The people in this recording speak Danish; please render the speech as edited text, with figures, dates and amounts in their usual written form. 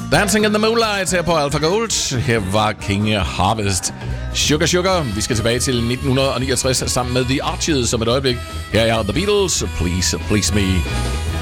Dancing in the Moonlight her på Alpha Gold. Her var King Harvest. Sugar Sugar. Vi skal tilbage til 1969 sammen med The Archies som et øjeblik. Her er The Beatles. Please Please Me.